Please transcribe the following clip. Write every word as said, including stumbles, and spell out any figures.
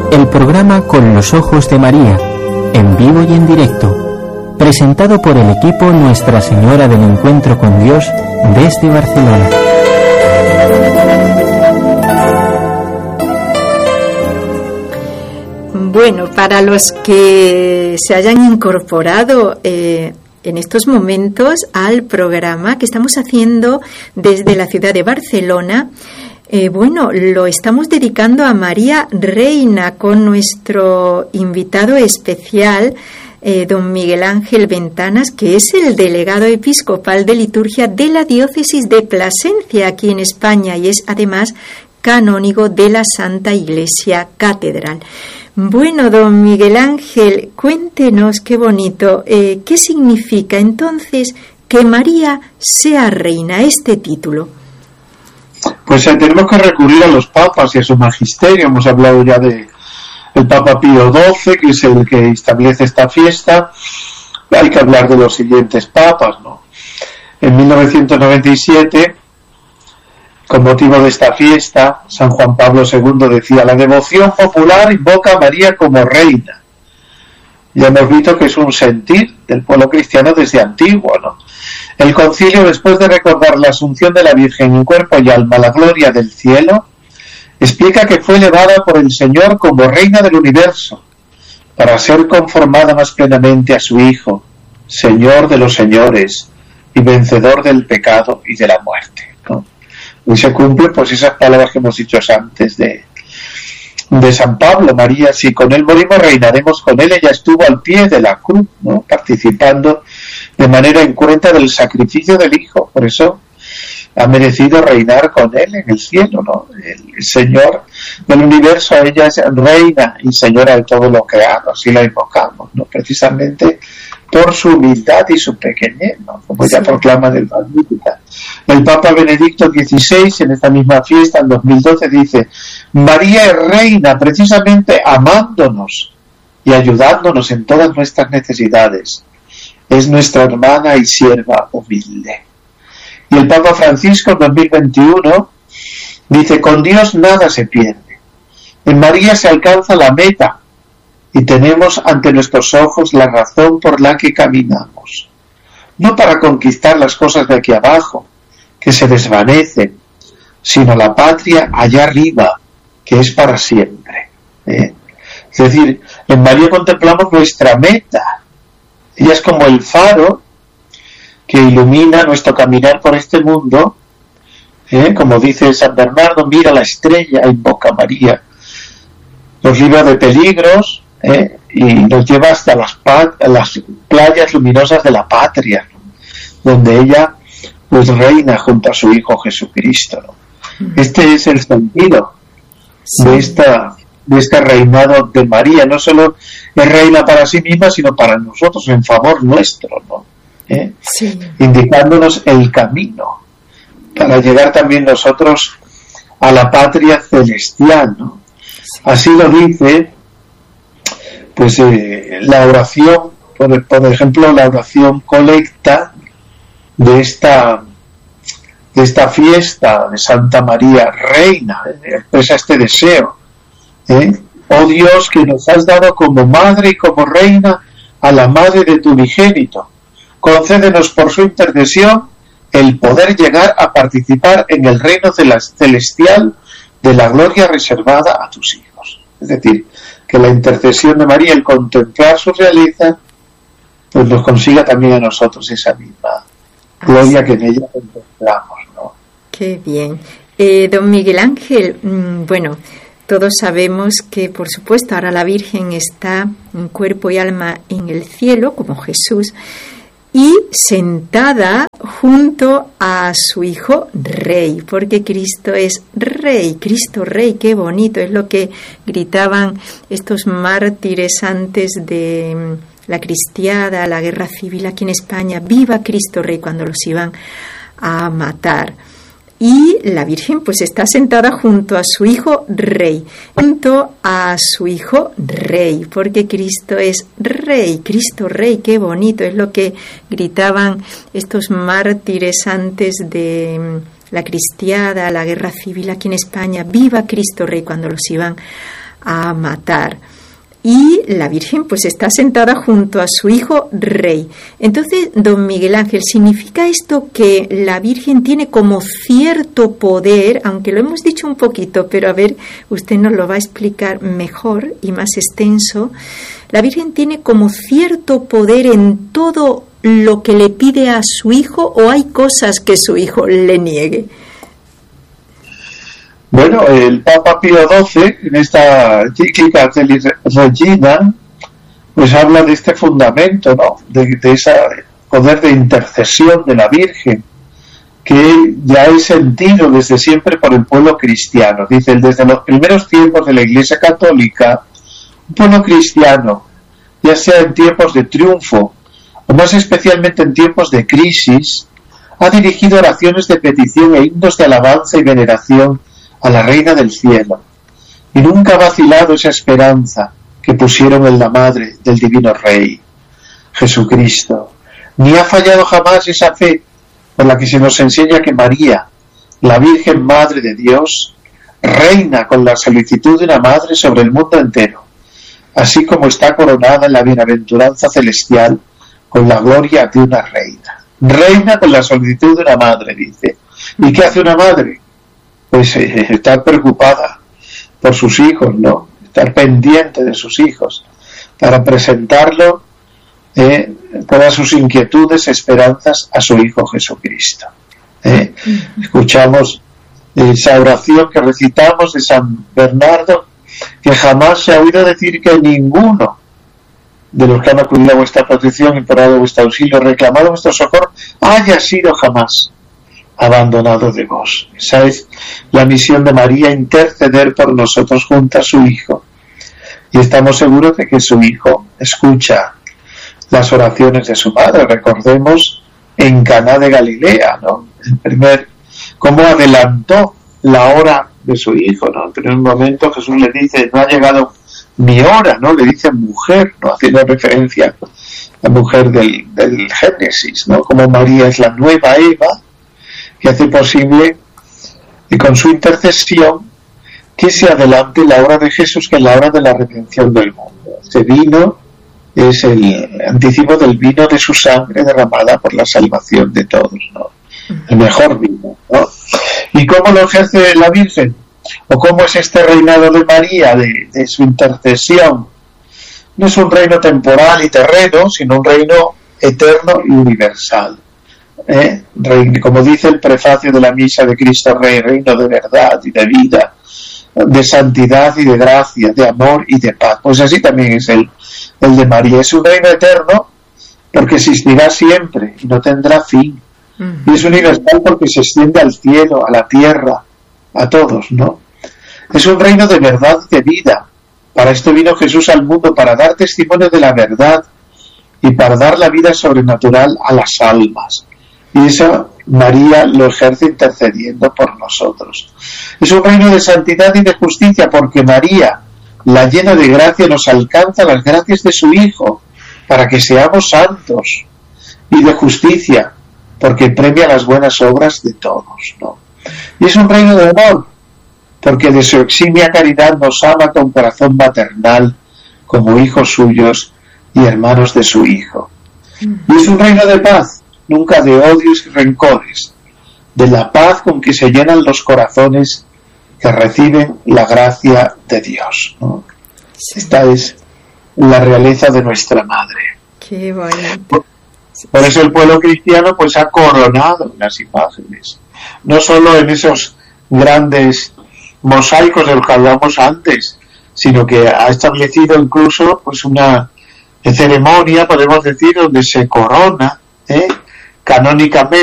el programa Con los Ojos de María, en vivo y en directo, presentado por el equipo Nuestra Señora del Encuentro con Dios desde Barcelona. Bueno, para los que se hayan incorporado eh, en estos momentos al programa que estamos haciendo desde la ciudad de Barcelona, eh, bueno, lo estamos dedicando a María Reina con nuestro invitado especial, eh, don Miguel Ángel Ventanas, que es el delegado episcopal de liturgia de la diócesis de Plasencia aquí en España y es además canónigo de la Santa Iglesia Catedral. Bueno, don Miguel Ángel, cuéntenos qué bonito, eh, ¿qué significa entonces que María sea reina, este título? Pues eh, tenemos que recurrir a los papas y a su magisterio. Hemos hablado ya de el Papa Pío doce, que es el que establece esta fiesta. Hay que hablar de los siguientes papas, ¿no? En mil novecientos noventa y siete, con motivo de esta fiesta, San Juan Pablo segundo decía: la devoción popular invoca a María como reina. Ya hemos visto que es un sentir del pueblo cristiano desde antiguo, ¿no? El concilio, después de recordar la asunción de la Virgen en cuerpo y alma a la gloria del cielo, explica que fue elevada por el Señor como reina del universo, para ser conformada más plenamente a su Hijo, Señor de los señores y vencedor del pecado y de la muerte, ¿no? Y se cumplen pues esas palabras que hemos dicho antes de, de San Pablo: María, si con él morimos, reinaremos con él. Ella estuvo al pie de la cruz, ¿no? Participando de manera incruenta del sacrificio del Hijo. Por eso ha merecido reinar con él en el cielo, ¿no? El Señor del universo, ella es reina y señora de todo lo creado, así la invocamos, ¿no? Precisamente por su humildad y su pequeñez, ¿no? Como ella proclama del Magnífica. El Papa Benedicto dieciséis, en esta misma fiesta, en dos mil doce, dice: María es reina precisamente amándonos y ayudándonos en todas nuestras necesidades. Es nuestra hermana y sierva humilde. Y el Papa Francisco, en dos mil veintiuno, dice: con Dios nada se pierde. En María se alcanza la meta y tenemos ante nuestros ojos la razón por la que caminamos. No para conquistar las cosas de aquí abajo, que se desvanecen, sino la patria allá arriba, que es para siempre. ¿eh? Es decir, en María contemplamos nuestra meta. Ella es como el faro que ilumina nuestro caminar por este mundo, ¿eh? Como dice San Bernardo: mira la estrella, invoca a María. Nos libra de peligros, ¿eh? Y nos lleva hasta las, pa- las playas luminosas de la patria, ¿no? Donde ella pues reina junto a su Hijo Jesucristo, ¿no? Este es el sentido sí. de esta de este reinado de María. No solo es reina para sí misma, sino para nosotros, en favor nuestro, ¿no? ¿Eh? Sí. Indicándonos el camino para llegar también nosotros a la patria celestial, ¿no? Sí. Así lo dice pues eh, la oración, por, por ejemplo, la oración colecta de esta de esta fiesta de Santa María Reina. Expresa este deseo: ¿eh? Oh Dios, que nos has dado como madre y como reina a la madre de tu unigénito, concédenos por su intercesión el poder llegar a participar en el reino celestial de la gloria reservada a tus hijos. Es decir, que la intercesión de María, el contemplar su realeza, pues nos consiga también a nosotros esa misma gloria que en ella contemplamos, ¿no? Qué bien. Eh, don Miguel Ángel, mmm, bueno, todos sabemos que, por supuesto, ahora la Virgen está en cuerpo y alma en el cielo, como Jesús, y sentada junto a su Hijo Rey, porque Cristo es Rey, Cristo Rey, qué bonito, es lo que gritaban estos mártires antes de la cristiada, la guerra civil aquí en España: viva Cristo Rey, cuando los iban a matar. Y la Virgen pues está sentada junto a su Hijo Rey, junto a su Hijo Rey, porque Cristo es Rey, Cristo Rey, qué bonito, es lo que gritaban estos mártires antes de la cristiada, la guerra civil aquí en España: viva Cristo Rey, cuando los iban a matar. Y la Virgen pues está sentada junto a su hijo rey. Entonces, don Miguel Ángel, ¿significa esto que la Virgen tiene como cierto poder, aunque lo hemos dicho un poquito, pero a ver, usted nos lo va a explicar mejor y más extenso? La Virgen tiene como cierto poder en todo lo que le pide a su hijo, ¿o hay cosas que su hijo le niegue? Bueno, el Papa Pío doce, en esta encíclica Regina, pues habla de este fundamento, ¿no? De, de ese poder de intercesión de la Virgen, que ya es sentido desde siempre por el pueblo cristiano. Dice, desde los primeros tiempos de la Iglesia Católica, un pueblo cristiano, ya sea en tiempos de triunfo, o más especialmente en tiempos de crisis, ha dirigido oraciones de petición e himnos de alabanza y veneración a la Reina del Cielo, y nunca ha vacilado esa esperanza que pusieron en la Madre del Divino Rey, Jesucristo, ni ha fallado jamás esa fe por la que se nos enseña que María, la Virgen Madre de Dios, reina con la solicitud de una madre sobre el mundo entero, así como está coronada en la bienaventuranza celestial con la gloria de una reina. Reina con la solicitud de una madre, dice. ¿Y qué hace una madre? Pues eh, estar preocupada por sus hijos, ¿no? Estar pendiente de sus hijos, para presentarlo eh, todas sus inquietudes, esperanzas a su Hijo Jesucristo. ¿eh? Escuchamos esa oración que recitamos de San Bernardo, que jamás se ha oído decir que ninguno de los que han acudido a vuestra protección, implorado vuestro auxilio, reclamado vuestro socorro, haya sido jamás abandonado de vos. Esa es la misión de María, interceder por nosotros junto a su Hijo. Y estamos seguros de que su Hijo escucha las oraciones de su madre. Recordemos en Caná de Galilea, ¿no? El primer, cómo adelantó la hora de su Hijo, ¿no? En primer momento Jesús le dice, no ha llegado mi hora, ¿no? Le dice mujer, ¿no? Haciendo referencia a la mujer del, del Génesis, ¿no? Como María es la nueva Eva, que hace posible, y con su intercesión, que se adelante la hora de Jesús, que es la hora de la redención del mundo. Este vino es el anticipo del vino de su sangre derramada por la salvación de todos, ¿no? El mejor vino, ¿no? ¿Y cómo lo ejerce la Virgen? ¿O cómo es este reinado de María, de, de su intercesión? No es un reino temporal y terreno, sino un reino eterno y universal. ¿Eh? Como dice el prefacio de la misa de Cristo Rey, reino de verdad y de vida, de santidad y de gracia, de amor y de paz. Pues así también es el, el de María. Es un reino eterno porque existirá siempre y no tendrá fin. Y es universal porque se extiende al cielo, a la tierra, a todos, ¿no? Es un reino de verdad y de vida. Para esto vino Jesús al mundo, para dar testimonio de la verdad y para dar la vida sobrenatural a las almas. Y eso María lo ejerce intercediendo por nosotros. Es un reino de santidad y de justicia porque María, la llena de gracia, nos alcanza las gracias de su Hijo para que seamos santos, y de justicia porque premia las buenas obras de todos, ¿no? Y es un reino de amor porque de su eximia caridad nos ama con corazón maternal como hijos suyos y hermanos de su Hijo. Y es un reino de paz, nunca de odios y rencores, de la paz con que se llenan los corazones que reciben la gracia de Dios, ¿no? Sí. Esta es la realeza de nuestra Madre. Qué bonito. Por eso el pueblo cristiano pues ha coronado las imágenes, no solo en esos grandes mosaicos de los que hablamos antes, sino que ha establecido incluso pues una ceremonia, podemos decir, donde se corona, ¿eh? canónicamente